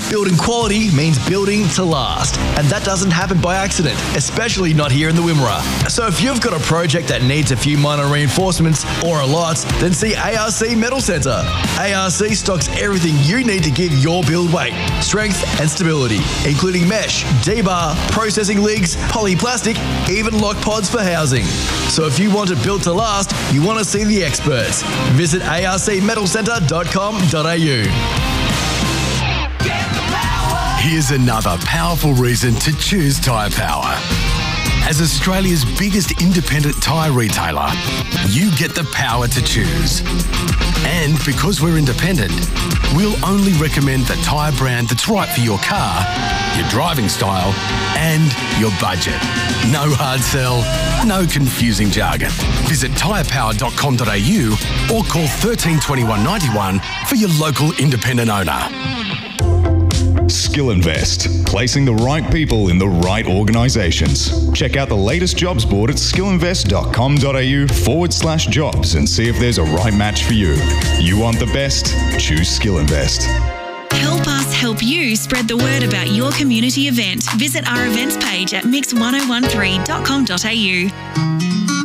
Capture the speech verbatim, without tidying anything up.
Building quality means building to last, and that doesn't happen by accident, especially not here in the Wimmera. So if you've got a project that needs a few minor reinforcements or a lot, then see A R C Metal Centre. A R C stocks everything you need to give your build weight, strength and stability, including mesh, D-bar, processing ligs, polyplastic, even lock pods for housing. So if you want to build to last, you want to see the experts. Visit a r c metal centre dot com dot a u. Here's another powerful reason to choose Tyre Power. As Australia's biggest independent tyre retailer, you get the power to choose. And because we're independent, we'll only recommend the tyre brand that's right for your car, your driving style, and your budget. No hard sell, no confusing jargon. Visit tyre power dot com dot a u or call one three two one, nine one for your local independent owner. Skill Invest, placing the right people in the right organisations. Check out the latest jobs board at skill invest dot com dot a u forward slash jobs and see if there's a right match for you. You want the best? Choose Skill Invest. Help us help you spread the word about your community event. Visit our events page at mix ten thirteen dot com dot a u.